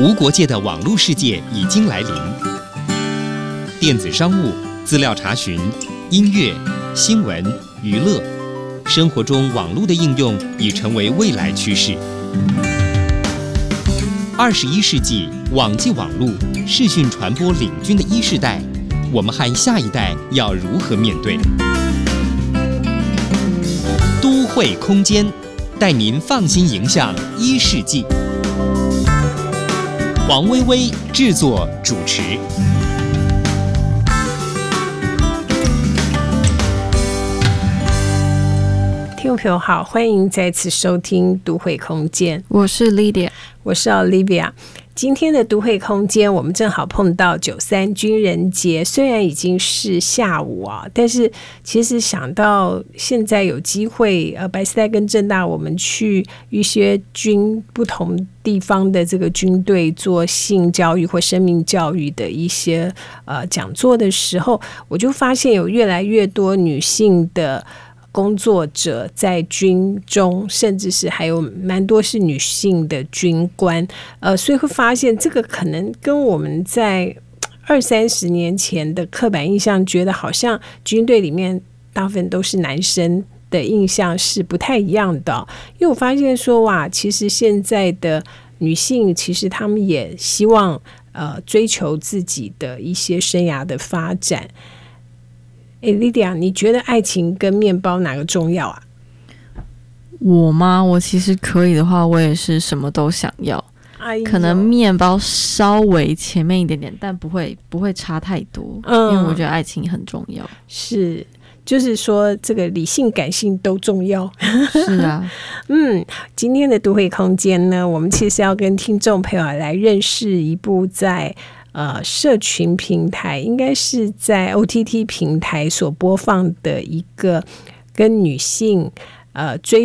无国界的网络世界已经来临，电子商务、资料查询、音乐、新闻、娱乐，生活中网络的应用已成为未来趋势。21世纪网际网络视讯传播领军的1世代，我们和下一代要如何面对？都会空间带您放心迎向1世纪。黄薇薇制作主持。 听众朋友好，欢迎再次收听都会空间， 我是 Lydia， 我是 Olivia。今天的都会空间，我们正好碰到93军人节，虽然已经是下午啊，但是其实想到现在有机会，白丝带跟政大我们去一些不同地方的这个军队做性教育或生命教育的一些讲座的时候，我就发现有越来越多女性的工作者在军中，甚至是还有蛮多是女性的军官，所以会发现这个可能跟我们在20-30年前的刻板印象，觉得好像军队里面大部分都是男生的印象是不太一样的。因为我发现说哇，其实现在的女性其实她们也希望追求自己的一些生涯的发展。Lydia， 你觉得爱情跟面包哪个重要啊？ 我吗？我其实可以的话，我也是什么都想要。可能面包稍微前面一点点，但不会差太多。因为我觉得爱情很重要。 是，就是说这个理性感性都重要。 是啊。 今天的都会空间呢，我们其实要跟听众朋友来认识一部在社群平台，应该是在 OTT 平台所播放的一个跟女性追